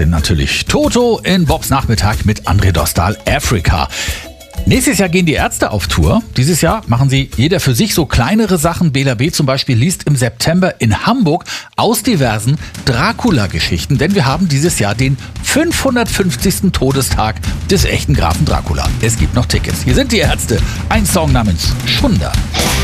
sind natürlich Toto in Bobs Nachmittag mit André Dostal, Africa. Nächstes Jahr gehen die Ärzte auf Tour. Dieses Jahr machen sie jeder für sich so kleinere Sachen. Bela B. zum Beispiel liest im September in Hamburg aus diversen Dracula-Geschichten. Denn wir haben dieses Jahr den 550. Todestag des echten Grafen Dracula. Es gibt noch Tickets. Hier sind die Ärzte. Ein Song namens Schunder.